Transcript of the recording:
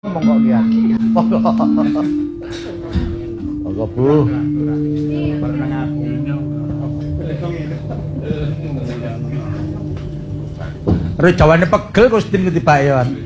Monggo kian. Monggo. Monggo Bu. Rejawane pegel Kustin ketibake, Wan.